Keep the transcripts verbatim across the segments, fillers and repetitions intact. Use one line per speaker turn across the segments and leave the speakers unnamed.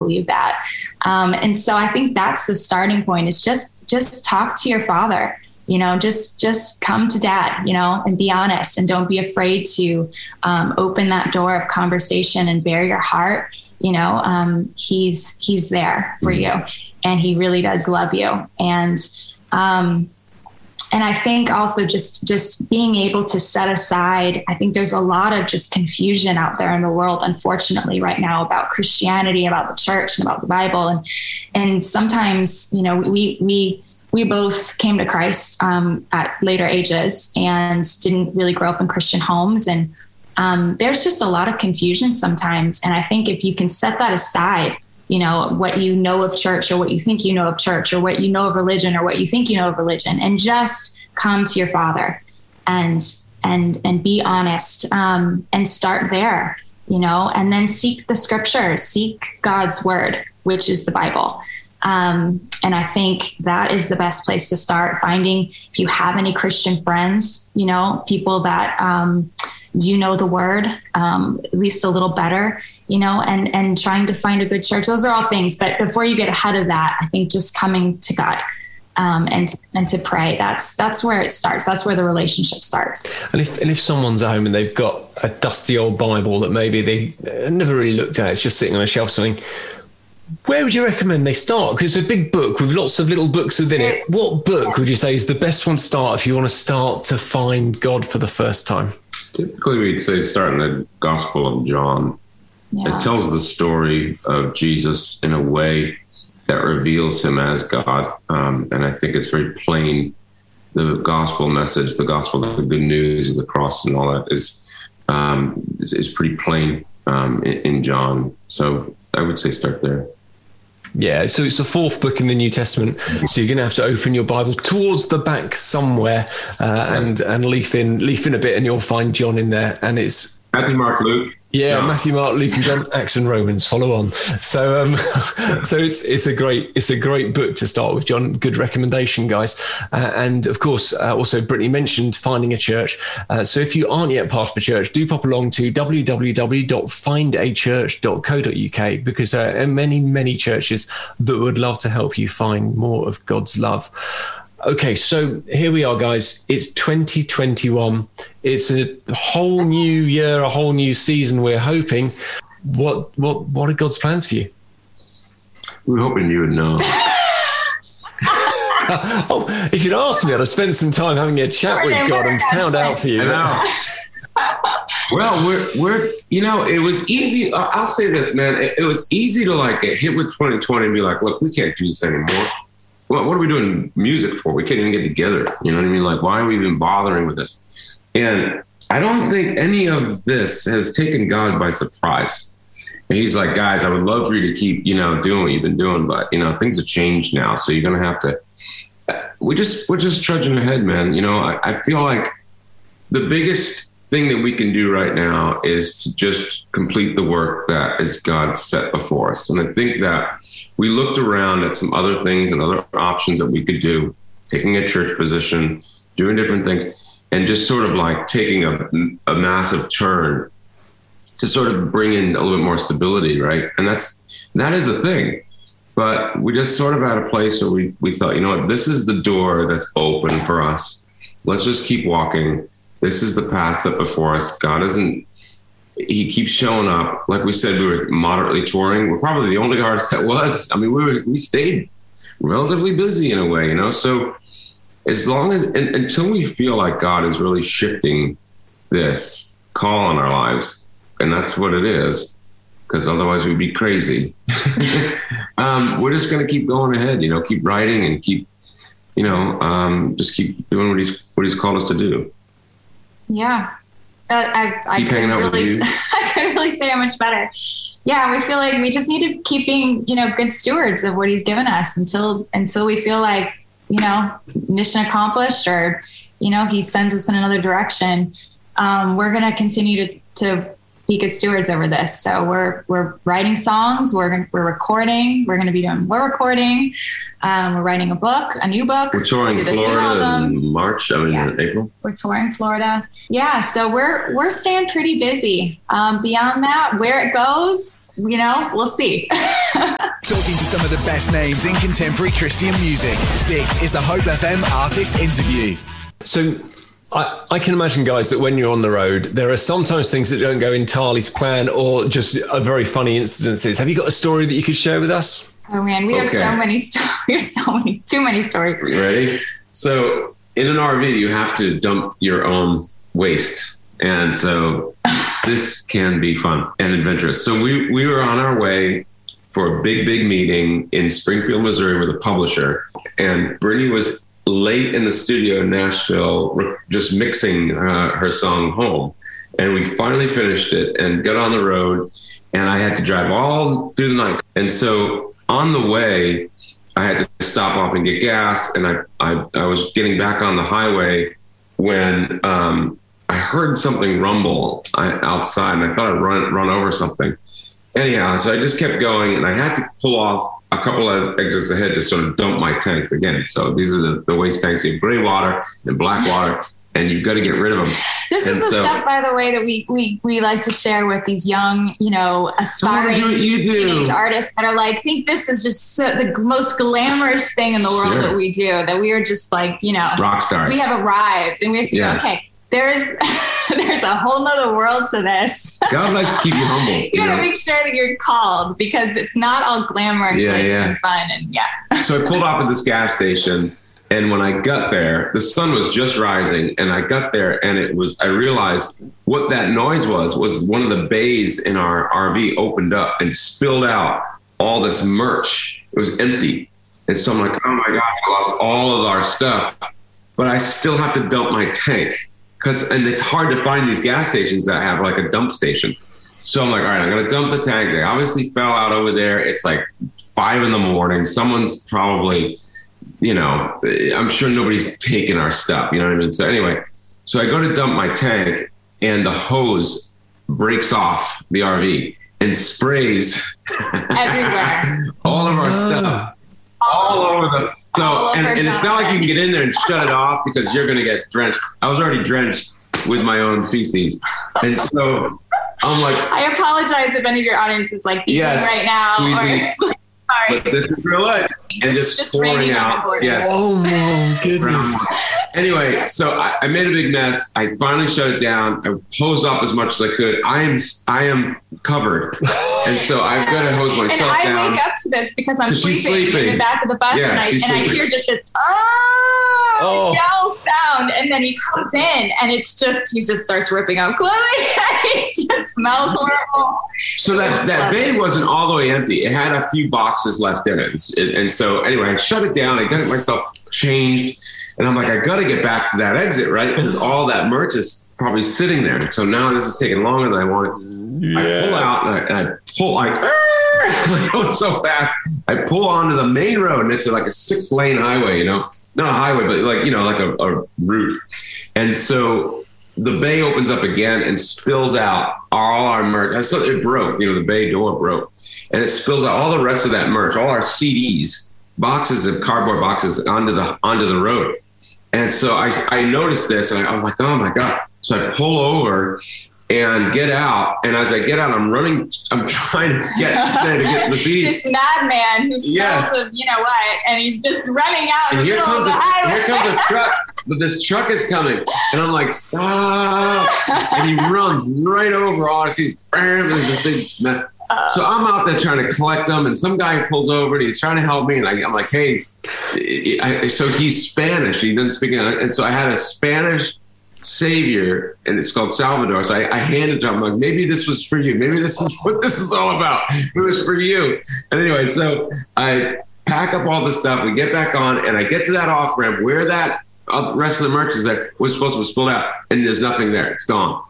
believe that. Um, and so I think that's the starting point, is just, just talk to your father, you know, just, just come to dad, you know, and be honest, and don't be afraid to um, open that door of conversation and bare your heart. You know, um, he's, he's there for you, and he really does love you. And, um, And I think also just, just being able to set aside, I think there's a lot of just confusion out there in the world, unfortunately, right now, about Christianity, about the church, and about the Bible. And, and sometimes, you know, we, we, we both came to Christ um, at later ages and didn't really grow up in Christian homes. And um, there's just a lot of confusion sometimes. And I think if you can set that aside, you know, what you know of church, or what you think you know of church, or what you know of religion, or what you think you know of religion, and just come to your father and, and, and be honest, um, and start there, you know, and then seek the scriptures, seek God's word, which is the Bible. Um, and I think that is the best place to start, finding, if you have any Christian friends, you know, people that, um, do you know the word, um, at least a little better, you know, and, and trying to find a good church. Those are all things. But before you get ahead of that, I think just coming to God, um, and, and to pray, that's, that's where it starts. That's where the relationship starts.
And if, and if someone's at home and they've got a dusty old Bible that maybe they never really looked at, it's just sitting on a shelf, something, where would you recommend they start? Because it's a big book with lots of little books within it. What book would you say is the best one to start if you want to start to find God for the first time?
Typically, we'd say start in the Gospel of John. Yeah. It tells the story of Jesus in a way that reveals him as God. Um, and I think it's very plain. The gospel message, the gospel, the good news of the cross and all that is, um, is, is pretty plain um, in, in John. So I would say start there.
Yeah, so it's the fourth book in the New Testament. So you're going to have to open your Bible towards the back somewhere uh, and and leaf in leaf in a bit, and you'll find John in there. And it's
Matthew, Mark, Luke.
Yeah, no. Matthew, Mark, Luke, and John, Acts and Romans. Follow on. So, um, so it's it's a great it's a great book to start with, John. Good recommendation, guys. Uh, and of course, uh, also Brittany mentioned finding a church. Uh, so if you aren't yet part of a church, do pop along to w w w dot find a church dot co dot u k, because there are many many churches that would love to help you find more of God's love. Okay, so here we are, guys. It's twenty twenty-one. It's a whole new year, a whole new season. We're hoping. What what what are God's plans for you?
We were hoping you would know.
Oh, if you'd asked me, I'd have spent some time having a chat with God and found out for you.
Well, we're we're you know, it was easy. I'll say this, man. It, it was easy to like get hit with twenty twenty and be like, look, we can't do this anymore. What, what are we doing music for? We can't even get together. You know what I mean? Like, why are we even bothering with this? And I don't think any of this has taken God by surprise. And he's like, guys, I would love for you to keep, you know, doing what you've been doing, but, you know, things have changed now. So you're going to have to, we just, we're just trudging ahead, man. You know, I, I feel like the biggest thing that we can do right now is to just complete the work that is God set before us. And I think that we looked around at some other things and other options that we could do, taking a church position, doing different things, and just sort of like taking a, a massive turn to sort of bring in a little bit more stability, right? And that's that is a thing. But we just sort of at a place where we, we thought, you know what, this is the door that's open for us. Let's just keep walking. This is the path set before us. God isn't, he keeps showing up. Like we said, we were moderately touring. We're probably the only artist that was. I mean, we were, we stayed relatively busy in a way, you know? So as long as, and, until we feel like God is really shifting this call on our lives, and that's what it is, because otherwise we'd be crazy. um, we're just going to keep going ahead, you know, keep writing and keep, you know, um, just keep doing what he's, what he's called us to do.
Yeah. Uh, I, I, couldn't really, I couldn't really say how much better. Yeah, we feel like we just need to keep being, you know, good stewards of what he's given us until until we feel like, you know, mission accomplished, or, you know, he sends us in another direction. Um, we're going to continue to to be good stewards over this. So we're we're writing songs, we're we're recording, we're going to be doing more recording. Um, we're writing a book, a new book.
We're touring Florida in March, I mean, yeah. in April.
We're touring Florida. Yeah, so we're we're staying pretty busy. Um, beyond that, where it goes, you know, we'll see.
Talking to some of the best names in contemporary Christian music. This is the Hope F M Artist Interview.
So I, I can imagine, guys, that when you're on the road, there are sometimes things that don't go entirely to plan or just are very funny incidences. Have you got a story that you could share with us?
Oh man, we okay. have so many stories. We have so many, too many stories.
You ready? So in an R V, you have to dump your own waste. And so this can be fun and adventurous. So we, we were on our way for a big, big meeting in Springfield, Missouri with a publisher. And Brittany was late in the studio in Nashville, just mixing uh, her song Home. And we finally finished it and got on the road. And I had to drive all through the night. And so on the way, I had to stop off and get gas. And I, I, I was getting back on the highway when um, I heard something rumble outside, and I thought I'd run, run over something. Anyhow, so I just kept going, and I had to pull off a couple of exits ahead to sort of dump my tanks again. So these are the, the waste tanks. You have gray water and black water, and you've got to get rid of them.
This and is the so, stuff, by the way, that we, we we like to share with these young, you know, aspiring teenage artists that are like, think this is just so, the most glamorous thing in the world sure. that we do, that we are just like, you know,
rock stars.
We have arrived, and we have to yeah. go, okay, there's there's a whole nother world to this.
God likes to keep you humble.
you, you gotta know? Make sure that you're called, because it's not all glamour and
yeah,
glitz
yeah.
and fun. And yeah.
So I pulled off at this gas station, and when I got there, the sun was just rising, and I got there, and it was, I realized what that noise was, was one of the bays in our R V opened up and spilled out all this merch. It was empty. And so I'm like, oh my gosh, I lost all of our stuff, but I still have to dump my tank. Cause, and it's hard to find these gas stations that have like a dump station. So I'm like, all right, I'm going to dump the tank. They obviously fell out over there. It's like five in the morning. Someone's probably, you know, I'm sure nobody's taken our stuff. You know what I mean? So anyway, so I go to dump my tank, and the hose breaks off the R V and sprays
everywhere.
all of our stuff, all over the So, and, and it's not like you can get in there and shut it off, because you're going to get drenched. I was already drenched with my own feces. And so I'm like,
I apologize if any of your audience is like beeping
yes,
right now. Or, sorry.
But this is real life. And just, just pouring out. Yes.
Oh my goodness.
Anyway, so I, I made a big mess. I finally shut it down. I hosed off as much as I could. I am, I am covered. And so I've got to hose myself
and I
down.
wake up to this because I'm sleeping,
sleeping
in the back of the bus,
yeah,
and, I, and I hear just this, oh, oh. yell sound. And then he comes in, and it's just, he just starts ripping out clothing. It just smells horrible.
So that, that bay wasn't all the way empty. It had a few boxes left in it. And so anyway, I shut it down. I got it myself changed. And I'm like, I got to get back to that exit, right? Because all that merch is probably sitting there. And so now this is taking longer than I wanted. Yeah. I pull out and I, and I pull like, like going so fast. I pull onto the main road, and it's like a six lane highway, you know, not a highway, but like, you know, like a, a route. And so the bay opens up again and spills out all our merch. So it broke, you know, the bay door broke, and it spills out all the rest of that merch, all our C Ds, boxes of cardboard boxes onto the, onto the road. And so I, I noticed this, and I, I'm like, oh my God. So I pull over and get out. And as I get out, I'm running, I'm trying to get there to get the feed.
This madman who smells yeah. of, you know what, and he's just running out in the middle of the highway.
Here comes a truck, but this truck is coming. And I'm like, stop. And he runs right over all I see is, there's a big mess. So I'm out there trying to collect them, and some guy pulls over and he's trying to help me. And I, I'm like, hey, I, so he's Spanish. He doesn't speak English. And so I had a Spanish savior, and it's called Salvador. So I, I handed it to him. I'm like, maybe this was for you. Maybe this is what this is all about. It was for you. And anyway, so I pack up all the stuff. We get back on, and I get to that off ramp where that rest of the merch is that was supposed to be spilled out, and there's nothing there. It's gone.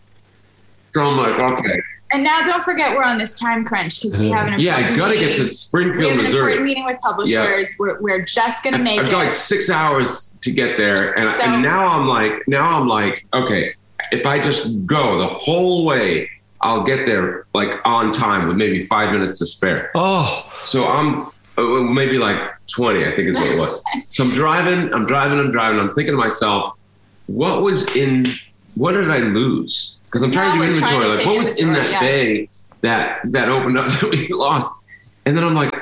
So I'm like, okay.
And now don't forget, we're on this time crunch because we have an important
yeah, I gotta
meeting.
get to Springfield,
we have an
Missouri.
important meeting with publishers. Yeah. We're we're just gonna make
I've
it.
got like six hours to get there, and, so, and now I'm like, now I'm like, okay, if I just go the whole way, I'll get there like on time with maybe five minutes to spare.
Oh,
so I'm uh, maybe like twenty, I think is what it was. So I'm driving, I'm driving, I'm driving. I'm thinking to myself, what was in, what did I lose? Because I'm trying to do inventory. Like, what was in that yeah. bay that that opened up that we lost. And then I'm like,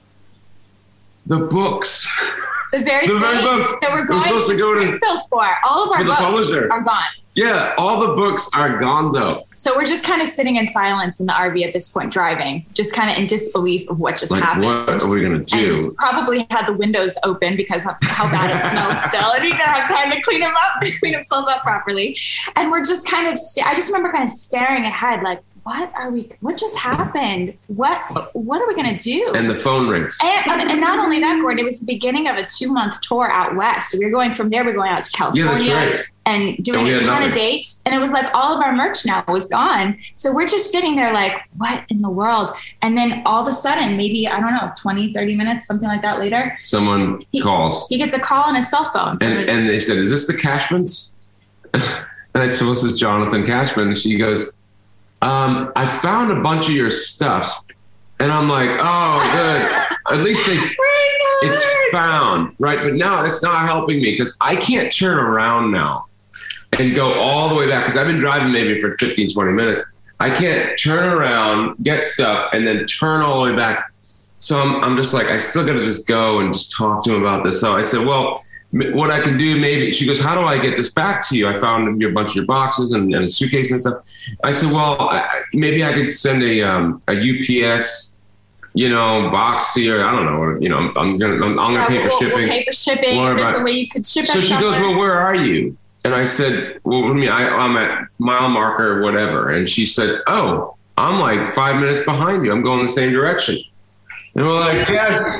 the books.
The very,
the very books
that we're going
we're
to, to
go
Springfield to, for. All of our books publisher. are gone.
Yeah, all the books are gonzo.
So we're just kind of sitting in silence in the R V at this point, driving, just kind of in disbelief of what just
like,
happened.
What are we going to do?
And probably had the windows open because of how bad it smelled still. And he didn't have time to clean him up, clean himself up properly. And we're just kind of, st- I just remember kind of staring ahead like, what are we, what just happened? What, what are we going to do?
And the phone rings.
And, and not only that, Gordon, it was the beginning of a two month tour out West. So we were going from there, we we're going out to California.
Yeah, that's right.
And doing a ton nothing. of dates. And it was like all of our merch now was gone. So we're just sitting there like, what in the world? And then all of a sudden, maybe, I don't know, twenty, thirty minutes, something like that later.
Someone
he,
calls.
He gets a call on his cell phone.
And, and they said, is this the Cashmans? And I said, well, this is Jonathan Cashman. And she goes, um, I found a bunch of your stuff. And I'm like, oh, good. At least they, it's found, right? But now it's not helping me because I can't turn around now and go all the way back because I've been driving maybe for fifteen, twenty minutes. I can't turn around, get stuff, and then turn all the way back. So I'm, I'm just like, I still got to just go and just talk to him about this. So I said, well, what I can do maybe, she goes, how do I get this back to you? I found a bunch of your boxes and, and a suitcase and stuff. I said, well, I, maybe I could send a um, a U P S, you know, box here. I don't know. You know, I'm, I'm going to I'm, I'm
yeah,
gonna pay
we'll,
for shipping.
We'll pay for shipping. There's about, a way you could ship
So she goes, well, where are you? And I said, well, what do you mean? I, I'm at mile marker or whatever. And she said, oh, I'm like five minutes behind you. I'm going the same direction. And we're like, yeah.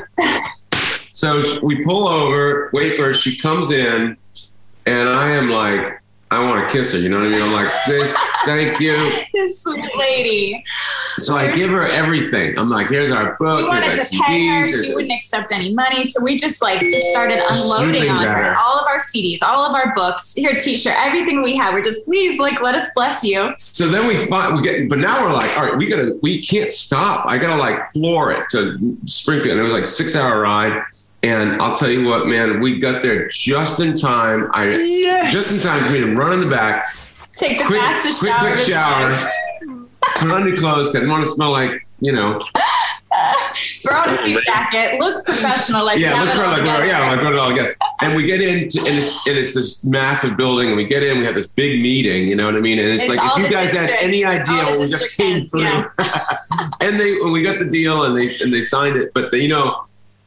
So we pull over, wait for her. She comes in, and I am like, I want to kiss her. You know what I mean? I'm like, this, thank you.
This sweet lady.
So I give her everything. I'm like, here's our book.
We wanted to pay her. She wouldn't accept any money. So we just like just started unloading on her. her. All of our C Ds, all of our books, here, t-shirt, everything we have. We're just, please, like, let us bless you.
So then we find, we get, but now we're like, all right, we gotta, we can't stop. I gotta like floor it to Springfield. And it was like a six hour ride. And I'll tell you what, man, we got there just in time. I yes. just in time for me to run in the back,
take the
quick,
fastest
quick,
shower,
quick shower, put on your clothes. Didn't want to smell like, you know,
uh, throw on a suit jacket, look professional, like
yeah, look like we're, yeah, like we're all good. And we get into and it's and it's this massive building, and we get in, we have this big meeting, you know what I mean? And it's, it's like if you guys had any idea what we just came through, yeah. And they when we got the deal and they and they signed it, but they, you know.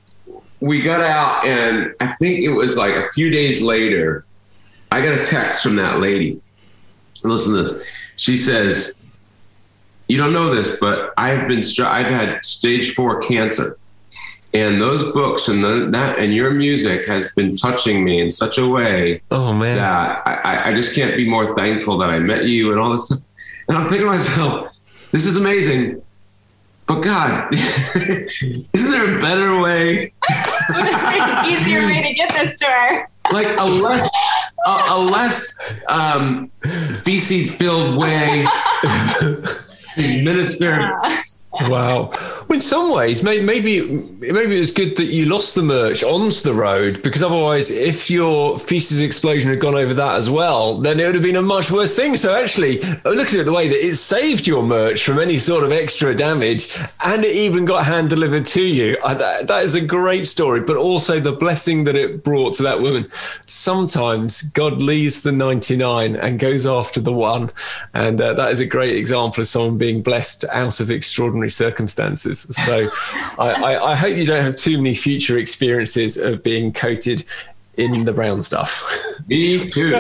We got out, and I think it was like a few days later, I got a text from that lady. Listen to this. She says, you don't know this, but I've been, I've had stage four cancer, and those books and the, that and your music has been touching me in such a way
oh, man.
that I, I just can't be more thankful that I met you and all this stuff. And I'm thinking to myself, this is amazing. But God, isn't there a better way?
Easier way to get this to her.
Like a less, a, a less um, feces-filled way to minister.
Wow. Well, in some ways, maybe, maybe maybe it's good that you lost the merch onto the road, because otherwise, if your feces explosion had gone over that as well, then it would have been a much worse thing. So actually, look at it the way that it saved your merch from any sort of extra damage, and it even got hand delivered to you. I, that, that is a great story, but also the blessing that it brought to that woman. Sometimes God leaves the ninety-nine and goes after the one, and uh, that is a great example of someone being blessed out of extraordinary circumstances. So I, I, I hope you don't have too many future experiences of being coated in the brown stuff.
Me too.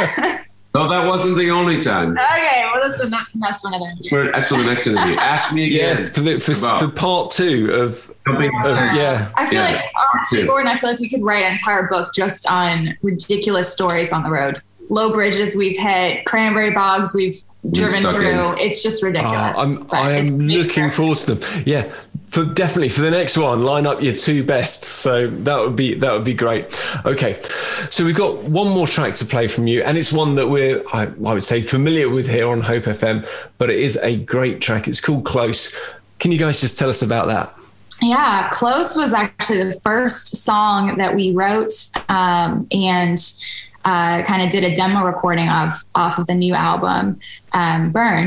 No, that wasn't the only time.
Okay, well, that's, a, that's for another interview.
That's for the next interview. Ask me again.
Yes, for, the, for, for part two of, of yeah.
I feel
yeah.
like, honestly, Gordon, I feel like we could write an entire book just on ridiculous stories on the road. Low bridges we've hit, cranberry bogs we've driven through. In. It's just ridiculous.
Oh, I'm, I am looking forward to them. Yeah, for definitely for the next one, line up your two best. So that would be that would be great. Okay, so we've got one more track to play from you, and it's one that we're I, I would say familiar with here on Hope F M, but it is a great track. It's called Close. Can you guys just tell us about that?
Yeah, Close was actually the first song that we wrote, um, and. Uh, kind of did a demo recording of off of the new album, um, Burn.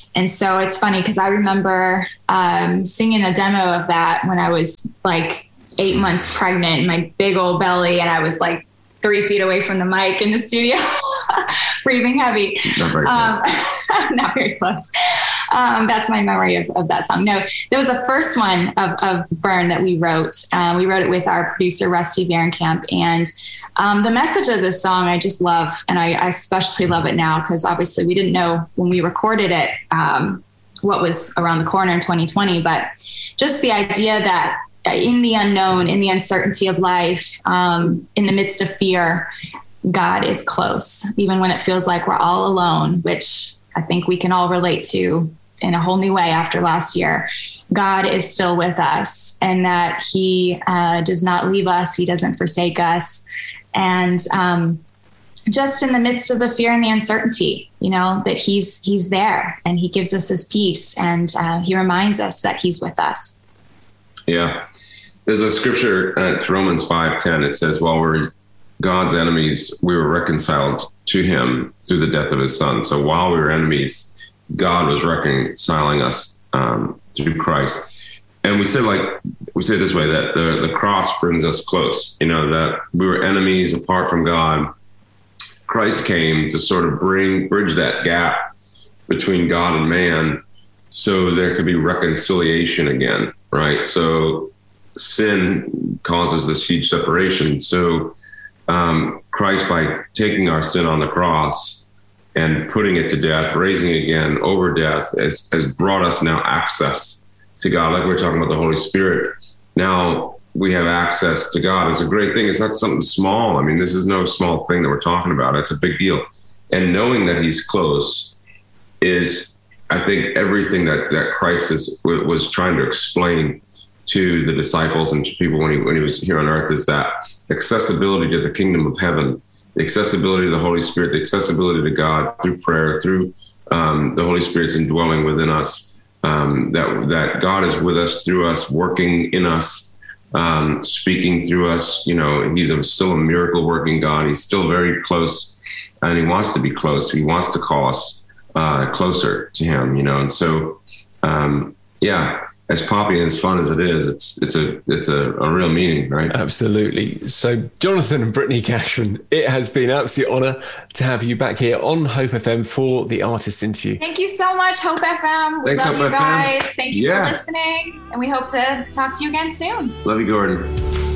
And so it's funny because I remember um, singing a demo of that when I was like eight months pregnant, my big old belly, and I was like three feet away from the mic in the studio, breathing heavy.
Not very
um, not very close. Um, that's my memory of, of that song. No, there was a first one of, of Burn that we wrote. Um, we wrote it with our producer, Rusty Varenkamp. And um, the message of this song I just love. And I, I especially love it now because obviously we didn't know when we recorded it um, what was around the corner in twenty twenty. But just the idea that in the unknown, in the uncertainty of life, um, in the midst of fear, God is close, even when it feels like we're all alone, which I think we can all relate to in a whole new way after last year. God is still with us, and that he uh, does not leave us. He doesn't forsake us. And um, just in the midst of the fear and the uncertainty, you know, that he's, he's there and he gives us his peace, and uh, he reminds us that he's with us.
Yeah. There's a scripture, uh, it's Romans five ten. It says, while we're God's enemies, we were reconciled to him through the death of his son. So while we were enemies, God was reconciling us um, through Christ. And we say like, we say this way, that the, the cross brings us close, you know, that we were enemies apart from God. Christ came to sort of bring, bridge that gap between God and man so there could be reconciliation again, right? So sin causes this huge separation. So um, Christ, by taking our sin on the cross and putting it to death, raising again over death, has, has brought us now access to God. Like we we're talking about the Holy Spirit. Now we have access to God. It's a great thing. It's not something small. I mean, this is no small thing that we're talking about. It's a big deal. And knowing that he's close is, I think, everything that, that Christ is, was trying to explain to the disciples and to people when he, when he was here on earth, is that accessibility to the kingdom of heaven, the accessibility to the Holy Spirit, the accessibility to God through prayer, through um, the Holy Spirit's indwelling within us, um, that, that God is with us, through us, working in us, um, speaking through us. You know, he's a, still a miracle working God. He's still very close, and he wants to be close. He wants to call us uh, closer to him, you know? And so, um, yeah, as poppy and as fun as it is, it's it's a it's a, a real meaning, right?
Absolutely. So, Jonathan and Brittany Cashman, it has been an absolute honour to have you back here on Hope F M for the artist interview.
Thank you so much, Hope F M. We
Thanks,
love
Hope
you
F M.
guys. Thank you
Yeah.
for listening, and we hope to talk to you again soon.
Love you, Gordon.